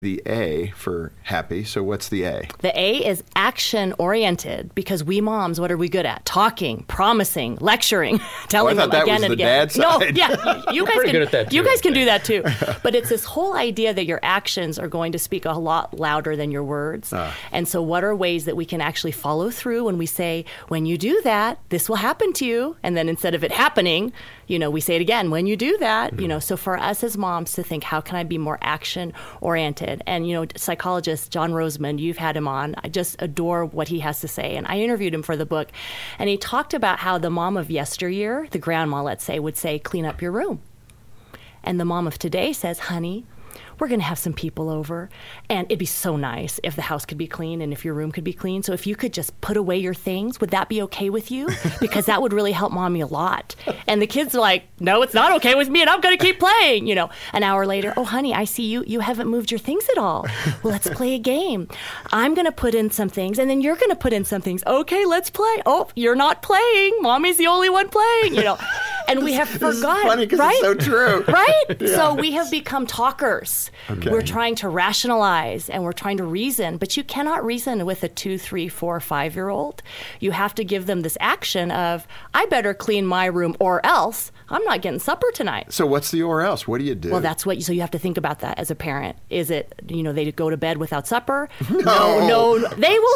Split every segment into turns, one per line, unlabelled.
the A for happy. So what's the A?
The A is action-oriented, because we moms, what are we good at? Talking, promising, lecturing, telling them again and again.
I thought that was the dad side.
No, you guys
pretty
can,
good at that, too,
you guys can
I
do that too. But it's this whole idea that your actions are going to speak a lot louder than your words. And so what are ways that we can actually follow through when we say, when you do that, this will happen to you. And then instead of it happening, we say it again, when you do that, so for us as moms to think, how can I be more action-oriented? And, psychologist John Rosemond, you've had him on. I just adore what he has to say. And I interviewed him for the book. And he talked about how the mom of yesteryear, the grandma, let's say, would say, clean up your room. And the mom of today says, honey, we're going to have some people over, and it'd be so nice if the house could be clean and if your room could be clean. So if you could just put away your things, would that be okay with you? Because that would really help mommy a lot. And the kids are like, no, it's not okay with me, and I'm going to keep playing. An hour later, oh, honey, I see you haven't moved your things at all. Well, let's play a game. I'm going to put in some things, and then you're going to put in some things. Okay, let's play. Oh, you're not playing. Mommy's the only one playing, And we have forgotten,
This is funny because
right?
it's so true.
Right?
Yeah.
So we have become talkers.
Okay.
We're trying to rationalize and we're trying to reason, but you cannot reason with a 2, 3, 4, 5-year-old. You have to give them this action of, I better clean my room or else I'm not getting supper tonight.
So what's the or else? What do you do?
Well, so you have to think about that as a parent. Is it, they go to bed without supper?
No.
They will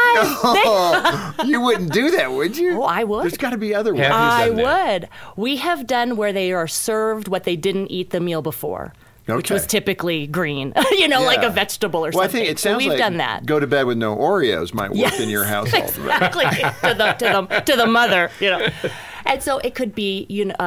survive.
You wouldn't do that, would you?
Oh, I would.
There's got to be other ways.
I would. We have done where they are served what they didn't eat the meal before.
Okay.
Which was typically green, like a vegetable or something.
Well, I think it sounds
we've
like
done that.
Go to bed with no Oreos might work in your household.
Exactly. to the mother, And so it could be,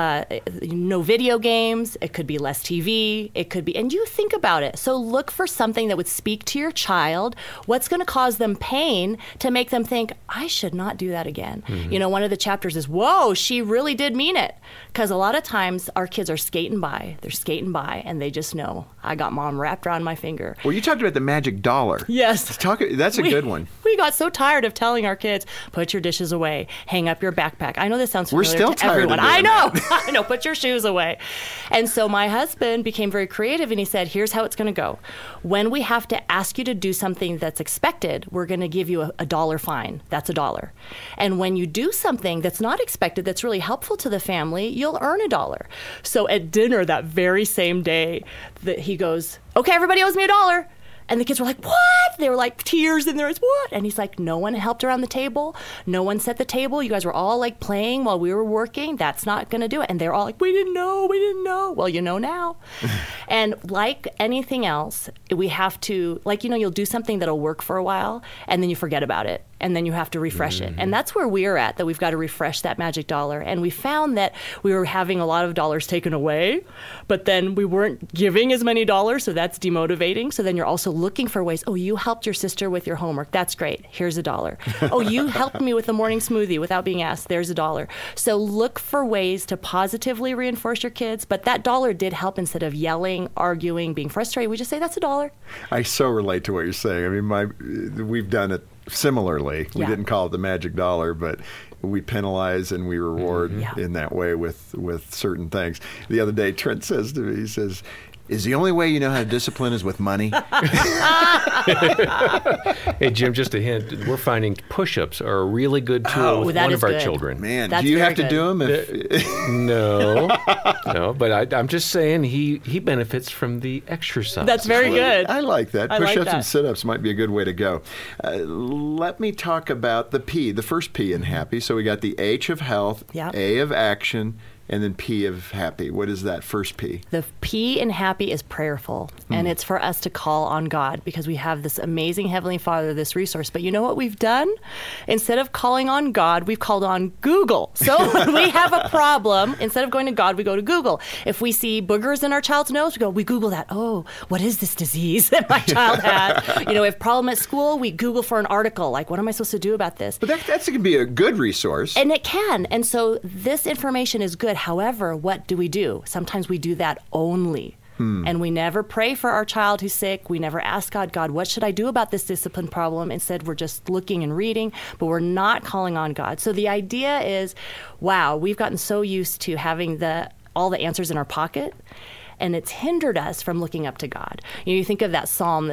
no video games. It could be less TV. It could be, and you think about it. So look for something that would speak to your child. What's going to cause them pain to make them think, I should not do that again. Mm-hmm. One of the chapters is, whoa, she really did mean it. Because a lot of times our kids are skating by. They're skating by, and they just know, I got mom wrapped around my finger.
Well, you talked about the magic dollar.
Yes.
That's a good one.
We got so tired of telling our kids, put your dishes away, hang up your backpack. I know this sounds familiar
We're still
to
tired
everyone.
of doing
I know, put your shoes away. And so my husband became very creative, and he said, here's how it's going to go. When we have to ask you to do something that's expected, we're going to give you a $1 fine. That's $1. And when you do something that's not expected, that's really helpful to the family, you'll earn $1. So at dinner that very same day, he goes, okay, everybody owes me $1. And the kids were like, what? They were like tears in their eyes, what? And he's like, no one helped around the table. No one set the table. You guys were all like playing while we were working. That's not going to do it. And they're all like, we didn't know. Well, you know now. And like anything else, we have to, you'll do something that'll work for a while and then you forget about it. And then you have to refresh it. And that's where we're at, that we've got to refresh that magic dollar. And we found that we were having a lot of dollars taken away, but then we weren't giving as many dollars, so that's demotivating. So then you're also looking for ways, you helped your sister with your homework. That's great. Here's $1. You helped me with the morning smoothie without being asked. There's $1. So look for ways to positively reinforce your kids. But that $1 did help. Instead of yelling, arguing, being frustrated, we just say, that's $1.
I so relate to what you're saying. I mean, we've done it similarly. We didn't call it the magic dollar, but we penalize and we reward in that way with certain things. The other day, Trent says to me, he says, is the only way you know how to discipline is with money?
Hey, Jim, just a hint. We're finding push-ups are a really good tool with one of our children.
Man,
That's
do you have
good.
to do them?
No, but I'm just saying he benefits from the exercise.
That's very good.
I like that.
I like
Push-ups
that.
and sit-ups might be a good way to go. Let me talk about the first P in happy. So we got the H of health, A of action, and then P of happy. What is that first P?
The P in happy is prayerful, and it's for us to call on God because we have this amazing Heavenly Father, this resource. But you know what we've done? Instead of calling on God, we've called on Google. So when we have a problem, instead of going to God, we go to Google. If we see boogers in our child's nose, we Google that. Oh, what is this disease that my child had? We have a problem at school, we Google for an article. Like, what am I supposed to do about this?
But that's going to be a good resource.
And it can. And so this information is good. However, what do? Sometimes we do that only. And we never pray for our child who's sick. We never ask God, what should I do about this discipline problem? Instead, we're just looking and reading, but we're not calling on God. So the idea is, wow, we've gotten so used to having all the answers in our pocket. and it's hindered us from looking up to God. You think of that psalm